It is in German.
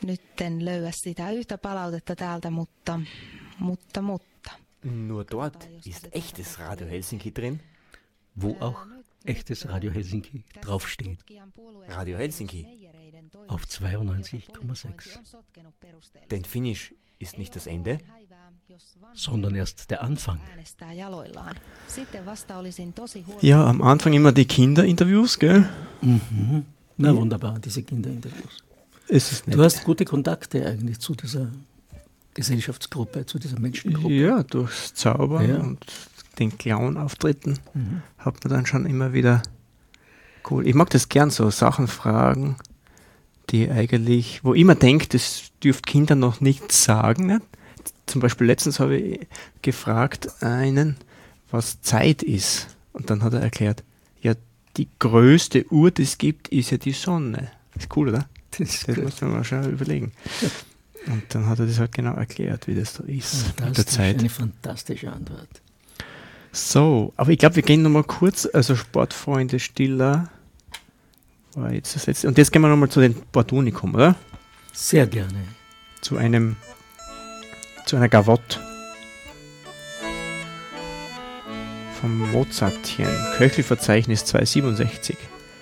Nyt en löyä sitä yhtä palautetta täältä, mutta. Nur dort ist echtes Radio Helsinki drin. Wo auch echtes Radio Helsinki draufsteht. Radio Helsinki. Auf 92,6. Denn Finnisch ist nicht das Ende, sondern erst der Anfang. Ja, am Anfang immer die Kinderinterviews, gell? Mhm. Na wunderbar, diese Kinderinterviews. Du hast gute Kontakte eigentlich zu dieser Gesellschaftsgruppe, zu dieser Menschengruppe. Ja, durchs Zaubern und den Clown-Auftritten hat man dann schon immer wieder cool. Ich mag das gern, so Sachen fragen, die eigentlich, wo ich immer denke, das dürft Kinder noch nicht sagen. Nicht? Zum Beispiel letztens habe ich gefragt einen, was Zeit ist. Und dann hat er erklärt, ja, die größte Uhr, die es gibt, ist ja die Sonne. Ist cool, oder? Das muss man mal schon überlegen. Und dann hat er das halt genau erklärt, wie das so ist mit der Zeit. Eine fantastische Antwort. So, aber ich glaube, wir gehen nochmal kurz, also Sportfreunde Stiller war jetzt das letzte. Und jetzt gehen wir nochmal zu den Bordunikum, oder? Sehr gerne. Zu einer Gavotte vom Mozartchen, Köchelverzeichnis 267.